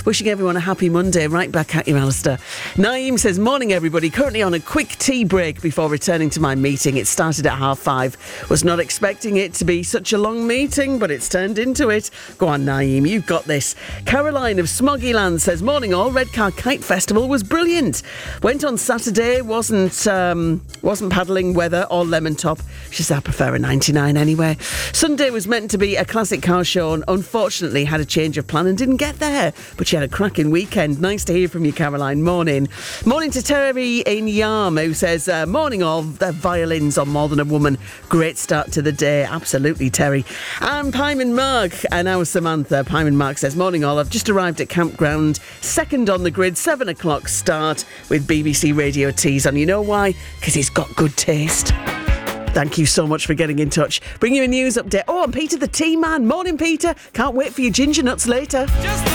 Wishing everyone a happy Monday. Right back at you, Alistair. Naeem says, morning everybody. Currently on a quick tea break before returning to my meeting. It started at 5:30. Was not expecting it to be such a long meeting, but it's turned into it. Go on, Naeem, you've got this. Caroline of Smoggyland says, morning all. Redcar Kite Festival was brilliant. Went on Saturday. Wasn't paddling weather or lemon top. She said, I prefer a 99 anyway. Sunday was meant to be a classic car show and unfortunately had a change of plan and didn't get there. But she had a cracking weekend. Nice to hear from you, Caroline. Morning. Morning to Terry in Yarm, who says, morning all. The violins on More Than a Woman. Great start to the day. Absolutely, Terry. And Pyman Mark, and now Samantha. Pyman Mark says, morning all. I've just arrived at campground. Second on the grid, 7 o'clock start with BBC Radio Tees on. You know why? Because he's got good taste. Thank you so much for getting in touch. Bring you a news update. Oh, and Peter the Tea Man. Morning, Peter. Can't wait for your ginger nuts later.